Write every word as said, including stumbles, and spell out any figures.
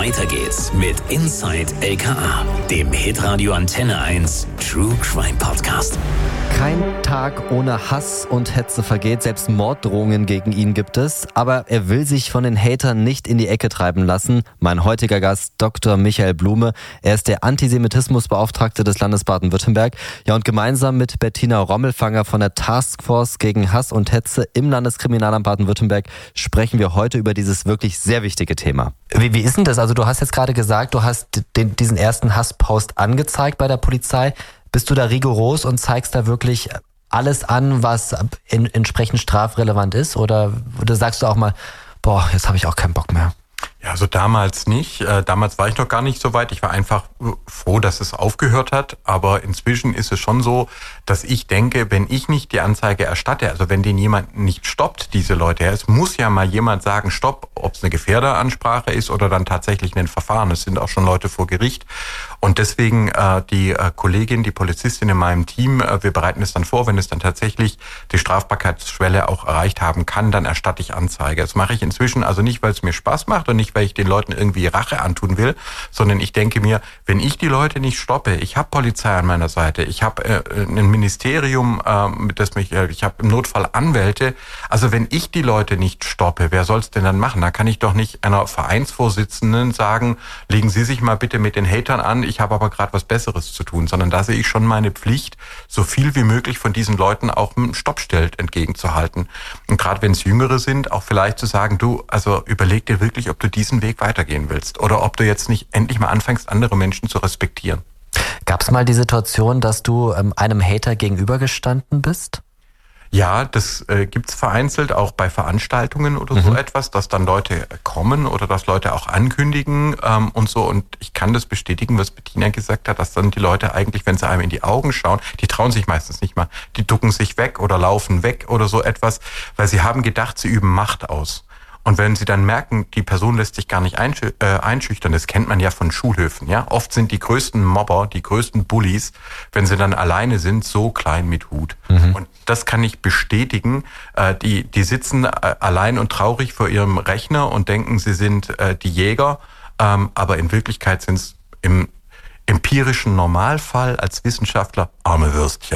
Weiter geht's mit Inside L K A, dem Hitradio Antenne eins True Crime Podcast. Kein Tag ohne Hass und Hetze vergeht, selbst Morddrohungen gegen ihn gibt es. Aber er will sich von den Hatern nicht in die Ecke treiben lassen. Mein heutiger Gast, Doktor Michael Blume. Er ist der Antisemitismusbeauftragte des Landes Baden-Württemberg. Ja, und gemeinsam mit Bettina Rommelfanger von der Taskforce gegen Hass und Hetze im Landeskriminalamt Baden-Württemberg sprechen wir heute über dieses wirklich sehr wichtige Thema. Wie, wie ist denn das? Also du hast jetzt gerade gesagt, du hast den, diesen ersten Hasspost angezeigt bei der Polizei. Bist du da rigoros und zeigst da wirklich alles an, was in, entsprechend strafrelevant ist? Oder, oder sagst du auch mal, boah, jetzt habe ich auch keinen Bock mehr? Ja, also damals nicht. Äh, damals war ich noch gar nicht so weit. Ich war einfach froh, dass es aufgehört hat. Aber inzwischen ist es schon so, dass ich denke, wenn ich nicht die Anzeige erstatte, also wenn den jemand nicht stoppt, diese Leute, ja, es muss ja mal jemand sagen, stopp, ob es eine Gefährderansprache ist oder dann tatsächlich ein Verfahren. Es sind auch schon Leute vor Gericht. Und deswegen äh, die äh, Kollegin, die Polizistin in meinem Team, äh, wir bereiten es dann vor, wenn es dann tatsächlich die Strafbarkeitsschwelle auch erreicht haben kann, dann erstatte ich Anzeige. Das mache ich inzwischen also nicht, weil es mir Spaß macht und nicht, weil ich den Leuten irgendwie Rache antun will, sondern ich denke mir, wenn ich die Leute nicht stoppe, ich habe Polizei an meiner Seite, ich habe äh, ein Ministerium, äh, das mich, äh, ich habe im Notfall Anwälte, also wenn ich die Leute nicht stoppe, wer soll es denn dann machen? Da kann ich doch nicht einer Vereinsvorsitzenden sagen, legen Sie sich mal bitte mit den Hatern an, ich habe aber gerade was Besseres zu tun, sondern da sehe ich schon meine Pflicht, so viel wie möglich von diesen Leuten auch ein Stoppschild entgegenzuhalten. Und gerade wenn es Jüngere sind, auch vielleicht zu sagen, du, also überleg dir wirklich, ob du diesen Weg weitergehen willst oder ob du jetzt nicht endlich mal anfängst, andere Menschen zu respektieren. Gab es mal die Situation, dass du ähm, einem Hater gegenübergestanden bist? Ja, das äh, gibt's vereinzelt auch bei Veranstaltungen oder mhm. so etwas, dass dann Leute kommen oder dass Leute auch ankündigen ähm, und so. Und ich kann das bestätigen, was Bettina gesagt hat, dass dann die Leute eigentlich, wenn sie einem in die Augen schauen, die trauen sich meistens nicht mal. Die ducken sich weg oder laufen weg oder so etwas, weil sie haben gedacht, sie üben Macht aus. Und wenn sie dann merken, die Person lässt sich gar nicht einschü- äh, einschüchtern, das kennt man ja von Schulhöfen, ja. Oft sind die größten Mobber, die größten Bullies, wenn sie dann alleine sind, so klein mit Hut. Mhm. Und das kann ich bestätigen. Äh, die, die sitzen äh, allein und traurig vor ihrem Rechner und denken, sie sind äh, die Jäger. Ähm, aber in Wirklichkeit sind es im empirischen Normalfall als Wissenschaftler arme Würstchen.